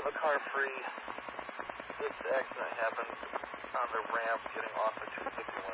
a car free. This accident happened on the ramp getting off of 251